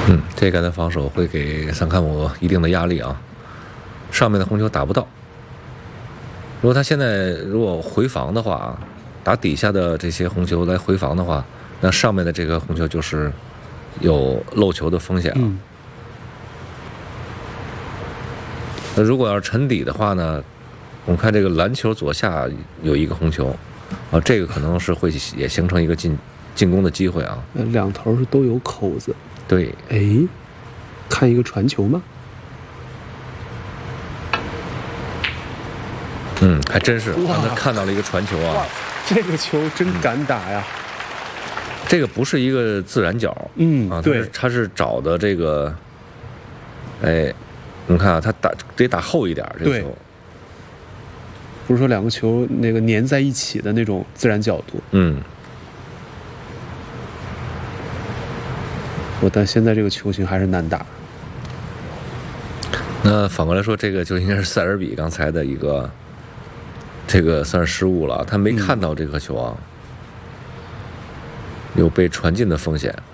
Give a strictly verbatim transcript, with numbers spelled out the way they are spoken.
嗯，这个的防守会给桑坎姆一定的压力啊。上面的红球打不到，如果他现在如果回防的话，打底下的这些红球来回防的话，那上面的这个红球就是有漏球的风险了。 嗯， 那如果要是沉底的话呢，我们看这个篮球左下有一个红球，啊，这个可能是会也形成一个进进攻的机会啊。 呃两头是都有口子。 对， 哎，看一个传球吗？ 嗯，还真是，让他看到了一个传球啊。 这个球真敢打呀！ 这个不是一个自然角， 嗯， 啊，他对是，他是找的这个，哎，你看啊，他打得打厚一点这个对球， 不是说两个球那个粘在一起的那种自然角度。 嗯， 我但现在这个球型还是难打。 那反过来说，这个就应该是塞尔比刚才的一个，这个算是失误了，他没看到这颗球啊，有被传进的风险。